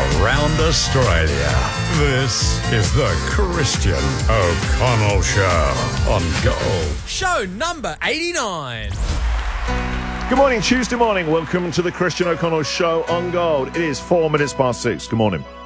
around Australia. This is the Christian O'Connell Show on Gold. Show number 89. Good morning, Tuesday morning. Welcome to the Christian O'Connell Show on Gold. It is 4 minutes past 6. Good morning.